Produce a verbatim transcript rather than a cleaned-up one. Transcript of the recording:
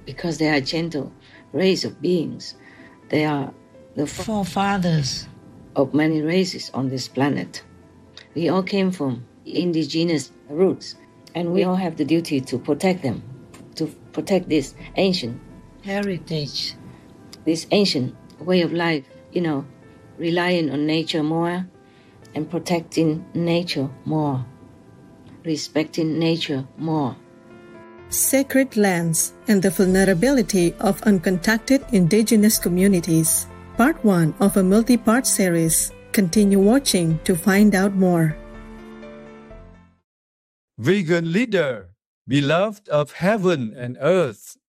because they are gentle race of beings. They are the forefathers of many races on this planet. We all came from indigenous roots, and we all have the duty to protect them, to protect this ancient heritage, this ancient way of life, you know, relying on nature more and protecting nature more, respecting nature more. Sacred lands and the vulnerability of uncontacted indigenous communities. Part one of a multi-part series. Continue watching to find out more. Vegan leader, beloved of heaven and earth,